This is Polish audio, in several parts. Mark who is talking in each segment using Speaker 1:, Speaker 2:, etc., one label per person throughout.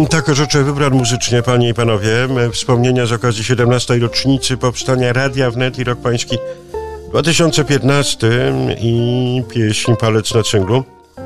Speaker 1: Tak życzę wybrać muzycznie, panie i panowie. Wspomnienia z okazji 17. rocznicy powstania Radia Wnet i rok pański 2015 i pieśń Palec na cynglu.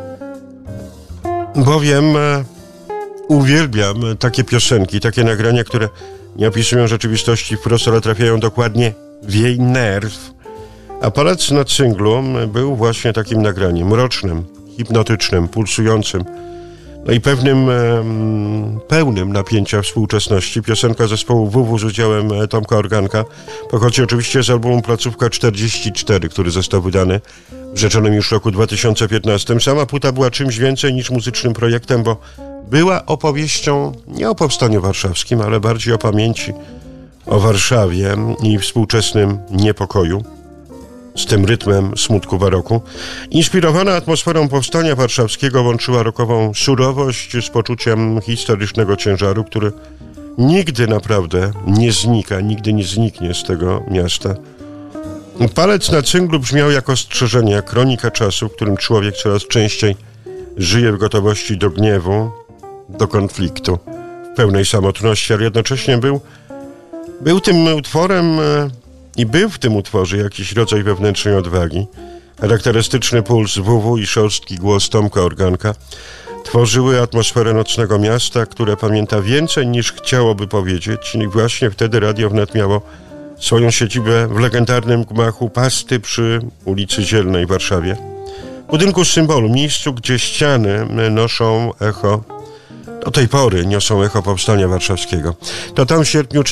Speaker 1: Bowiem uwielbiam takie piosenki, takie nagrania, które nie opisują rzeczywistości wprost, ale trafiają dokładnie w jej nerw. A Palec na cynglu był właśnie takim nagraniem mrocznym, hipnotycznym, pulsującym, no i pełnym napięcia współczesności. Piosenka zespołu WW z udziałem Tomka Organka pochodzi oczywiście z albumu Placówka 44, który został wydany w rzeczonym już roku 2015. Sama płyta była czymś więcej niż muzycznym projektem, bo była opowieścią nie o powstaniu warszawskim, ale bardziej o pamięci o Warszawie i współczesnym niepokoju, z tym rytmem smutku baroku. Inspirowana atmosferą powstania warszawskiego łączyła rokową surowość z poczuciem historycznego ciężaru, który nigdy naprawdę nie znika, nigdy nie zniknie z tego miasta. Palec na cynglu brzmiał jak ostrzeżenie, jak kronika czasu, w którym człowiek coraz częściej żyje w gotowości do gniewu, do konfliktu, w pełnej samotności, ale jednocześnie był tym utworem i był w tym utworze jakiś rodzaj wewnętrznej odwagi. Charakterystyczny puls WW i szorstki głos Tomka Organka tworzyły atmosferę nocnego miasta, które pamięta więcej niż chciałoby powiedzieć. I właśnie wtedy Radio Wnet miało swoją siedzibę w legendarnym gmachu Pasty przy ulicy Zielnej w Warszawie. Budynku symbolu, miejscu, gdzie ściany noszą echo, do tej pory niosą echo powstania warszawskiego. To tam w sierpniu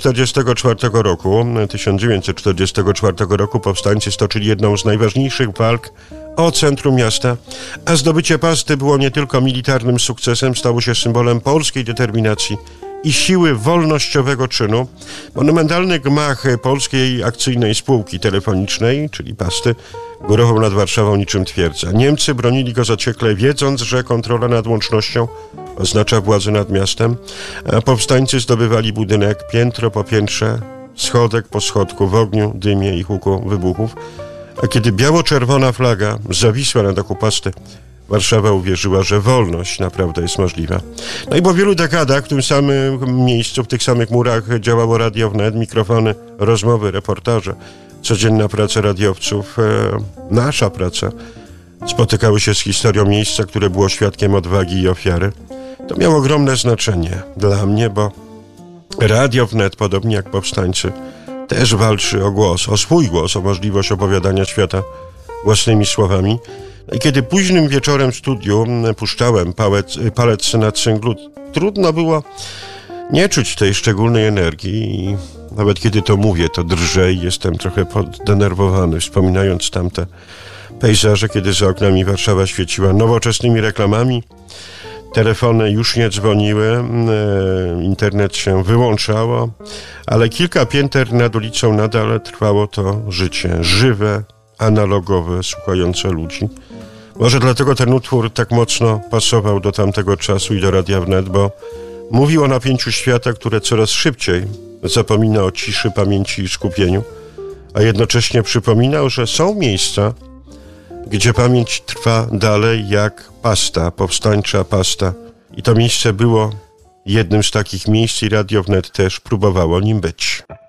Speaker 1: 1944 roku powstańcy stoczyli jedną z najważniejszych walk o centrum miasta, a zdobycie Pasty było nie tylko militarnym sukcesem, stało się symbolem polskiej determinacji i siły wolnościowego czynu. Monumentalny gmach Polskiej Akcyjnej Spółki Telefonicznej, czyli Pasty, górował nad Warszawą niczym twierdza. Niemcy bronili go zaciekle, wiedząc, że kontrola nad łącznością oznacza władzę nad miastem, a powstańcy zdobywali budynek piętro po piętrze, schodek po schodku, w ogniu, dymie i huku wybuchów. A kiedy biało-czerwona flaga zawisła na dachu Pasty, Warszawa uwierzyła, że wolność naprawdę jest możliwa. No i po wielu dekadach w tym samym miejscu, w tych samych murach działało Radio Wnet, mikrofony, rozmowy, reportaże, codzienna praca radiowców, nasza praca, spotykały się z historią miejsca, które było świadkiem odwagi i ofiary. To miało ogromne znaczenie dla mnie, bo Radio Wnet, podobnie jak powstańcy, też walczy o głos, o swój głos, o możliwość opowiadania świata własnymi słowami. I kiedy późnym wieczorem w studiu puszczałem Palec na cynglu, trudno było nie czuć tej szczególnej energii i nawet kiedy to mówię, to drżę i jestem trochę poddenerwowany, wspominając tamte pejzaże, kiedy za oknami Warszawa świeciła nowoczesnymi reklamami, telefony już nie dzwoniły, internet się wyłączało, ale kilka pięter nad ulicą nadal trwało to życie, żywe, analogowe, słuchające ludzi. Może dlatego ten utwór tak mocno pasował do tamtego czasu i do Radia Wnet, bo mówił o napięciu świata, które coraz szybciej zapomina o ciszy, pamięci i skupieniu, a jednocześnie przypominał, że są miejsca, gdzie pamięć trwa dalej jak pasta, powstańcza pasta. I to miejsce było jednym z takich miejsc i Radio Wnet też próbowało nim być.